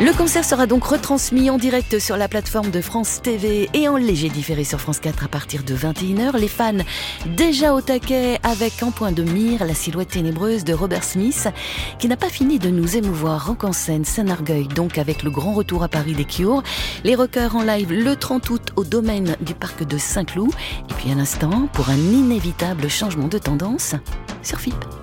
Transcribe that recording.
Le concert sera donc retransmis en direct sur la plateforme de France TV et en léger différé sur France 4 à partir de 21h. Les fans déjà au taquet avec en point de mire la silhouette ténébreuse de Robert Smith qui n'a pas fini de nous émouvoir. Rock en scène, Saint-Nargueil donc avec le grand retour à Paris des Cure. Les rockers en live le 30 août au domaine du parc de Saint-Cloud. Et puis un instant pour un inévitable changement de tendance sur FIP.